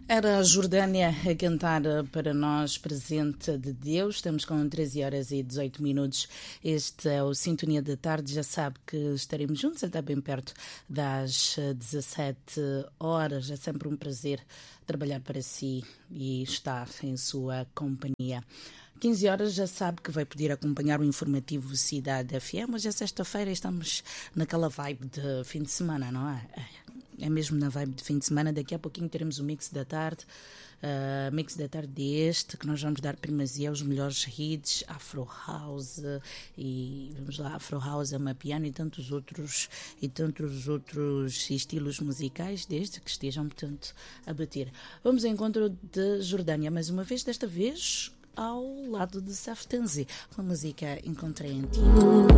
Era a Jordânia a cantar para nós Presente de Deus. Estamos com 13 horas e 18 minutos. Este é o Sintonia da Tarde. Já sabe que estaremos juntos até bem perto das 17 horas. É sempre um prazer trabalhar para si e estar em sua companhia. 15 horas já sabe que vai poder acompanhar o informativo Cidade FM. Hoje é sexta-feira e estamos naquela vibe de fim de semana, não é? É mesmo na vibe de fim de semana. Daqui a pouquinho teremos o Mix da Tarde. Mix da Tarde deste, que nós vamos dar primazia aos melhores hits, Afro House e vamos lá, Afro House, Amapiano e tantos outros estilos musicais, desde que estejam, portanto, a bater. Vamos ao encontro de Jordânia mais uma vez, desta vez ao lado de Saftanzi, com a música Encontrei em Ti.